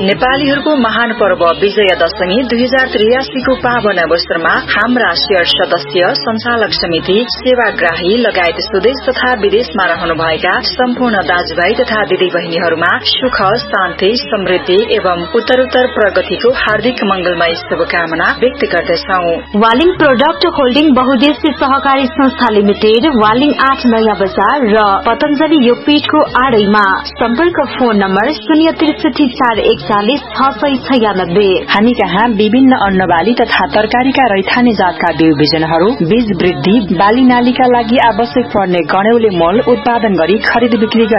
नेपालीहरूको महान पर्व विजय दशमी 2083 को पावन अवसरमा हाम्रा शेयर सदस्य, संचालक समिति, सेवाग्राही लगायत स्वदेश तथा विदेशमा रहनुभएका सम्पूर्ण दाजुभाइ तथा दिदी बहिनीहरूमा सुख, शान्ति, समृद्धि एवं उत्तरोत्तर प्रगतिको हार्दिक मंगलमय शुभकामना व्यक्त गर्दछौ। वालिङ प्रोडक्ट होल्डिङ बहुद्देश्य सहकारी संस्था लिमिटेड, वालिङ 8 नयाँ बजार र पतंजलि योगपीठको आड़ैमा। सम्पर्क फोन नम्बर 063 441 696। हामी कहाँ विभिन्न अन्नबाली तथा तरकारीका रैथाने जातका बिउ बिजनहरू, बीज वृद्धि, बाली नालीका लागि आवश्यक पर्ने गणेउले मल उत्पादन गरी खरिद बिक्री